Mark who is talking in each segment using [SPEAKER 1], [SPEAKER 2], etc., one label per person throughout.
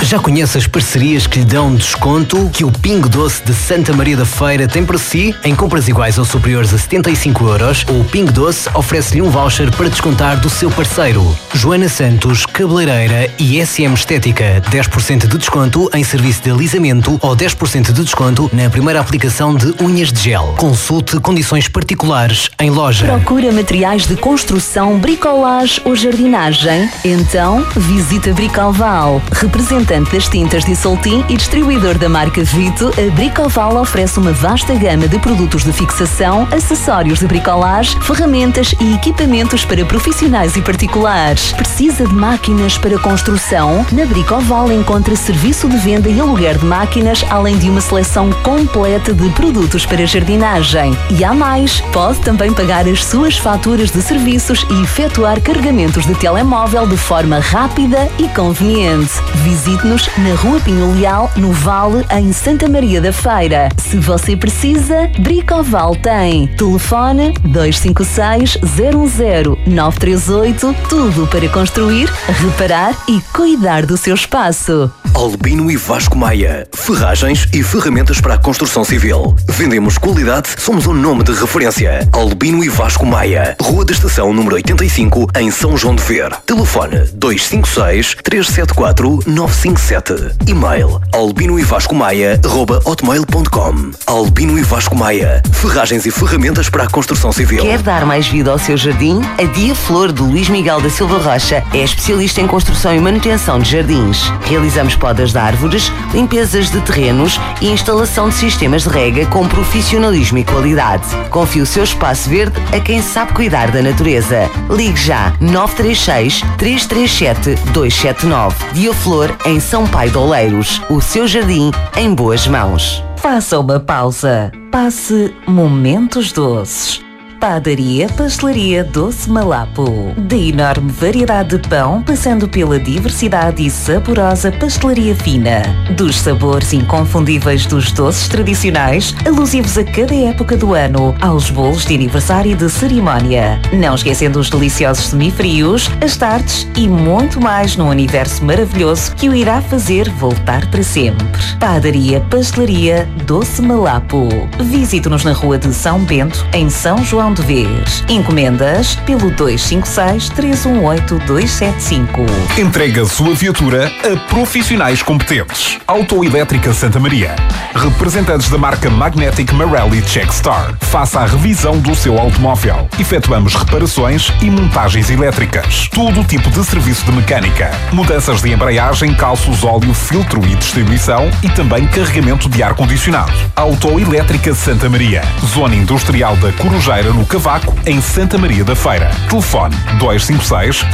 [SPEAKER 1] Já conhece as parcerias que lhe dão desconto que o Pingo Doce de Santa Maria da Feira tem para si? Em compras iguais ou superiores a 75€, o Pingo Doce oferece-lhe um voucher para descontar do seu parceiro. Joana Santos, cabeleireira e SM Estética. 10% de desconto em serviço de alisamento ou 10% de desconto na primeira aplicação de unhas de gel. Consulte condições particulares em loja.
[SPEAKER 2] Procura materiais de construção, bricolage ou jardinagem? Então, visita Bricoval. Representante das tintas de Soltim e distribuidor da marca Vito, a Bricoval oferece uma vasta gama de produtos de fixação, acessórios de bricolage, ferramentas e equipamentos para profissionais e particulares. Precisa de máquinas para construção? Na Bricoval encontra serviço de venda e aluguer de máquinas, além de uma seleção completa de produtos para jardinagem. E há mais, pode também pagar as suas faturas de serviços e efetuar carregamentos de telemóvel de forma rápida e conveniente. Visite-nos na Rua Pinho Leal, no Vale, em Santa Maria da Feira. Se você precisa, Bricoval tem. Telefone 256 010 938, tudo para construir, reparar e cuidar do seu espaço.
[SPEAKER 3] Albino e Vasco Maia, ferragens e ferramentas para a construção civil. Vendemos qualidade, somos um nome de referência. Albino e Vasco Maia, Rua da Estação número 85, em São João de Ver. Telefone 256 374 957. E-mail albinoevascomaia@hotmail.com. Albino e Vasco Maia, ferragens e ferramentas para a construção civil.
[SPEAKER 4] Quer dar mais vida ao seu jardim? A Dia Flor de Luís Miguel da Silva Rocha é especialista em construção e manutenção de jardins. Realizamos podas de árvores, limpezas de terrenos e instalação de sistemas de rega com profissionalismo e qualidade. Confie o seu espaço verde a quem sabe cuidar da natureza. Ligue já 936 337 279. Dia Flor em São Pai de Oleiros. O seu jardim em boas mãos.
[SPEAKER 2] Faça uma pausa. Passe momentos doces. Padaria Pastelaria Doce Malapo. Da enorme variedade de pão, passando pela diversidade e saborosa pastelaria fina. Dos sabores inconfundíveis dos doces tradicionais, alusivos a cada época do ano, aos bolos de aniversário e de cerimónia. Não esquecendo os deliciosos semifrios, as tartes e muito mais num universo maravilhoso que o irá fazer voltar para sempre. Padaria Pastelaria Doce Malapo. Visite-nos na Rua de São Bento, em São João de Vez. Encomendas pelo 256 318 275.
[SPEAKER 5] Entrega a sua viatura a profissionais competentes. Autoelétrica Santa Maria. Representantes da marca Magnetic Marelli Checkstar. Faça a revisão do seu automóvel. Efetuamos reparações e montagens elétricas. Todo tipo de serviço de mecânica. Mudanças de embreagem, calços, óleo, filtro e distribuição e também carregamento de ar-condicionado. Autoelétrica Santa Maria. Zona Industrial da Corujeira, no Cavaco, em Santa Maria da Feira. Telefone 256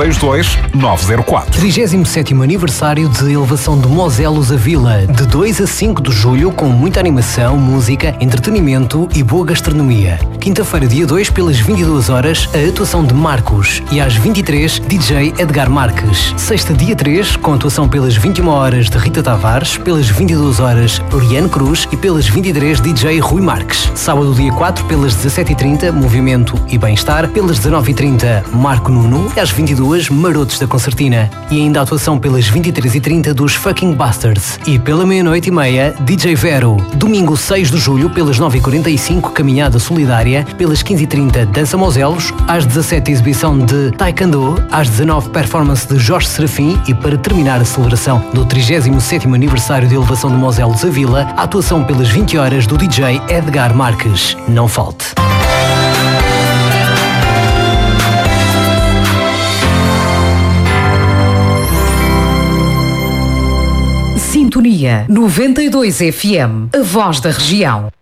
[SPEAKER 5] 362 904.
[SPEAKER 1] 37º aniversário de elevação de Moselos a Vila, de 2 a 5 de julho, com muita animação, música, entretenimento e boa gastronomia. Quinta-feira, dia 2, pelas 22 horas, a atuação de Marcos, e às 23, DJ Edgar Marques. Sexta, dia 3, com atuação pelas 21 horas de Rita Tavares, pelas 22 horas Liane Cruz e pelas 23, DJ Rui Marques. Sábado, dia 4, pelas 17h30, Movimento e Bem-Estar, pelas 19h30, Marco Nuno, e às 22, Marotos da Concertina. E ainda a atuação pelas 23h30 dos Fucking Bastards. E pela meia-noite e meia, DJ Vero. Domingo 6 de julho, pelas 9h45, Caminhada Solidária, pelas 15h30, Dança Moselos, às 17h, exibição de Taekwondo, às 19h, performance de Jorge Serafim, e para terminar a celebração do 37º aniversário de elevação de Moselos a Vila, a atuação pelas 20 horas do DJ Edgar Marques. Não falte.
[SPEAKER 6] Sintonia 92 FM, a voz da região.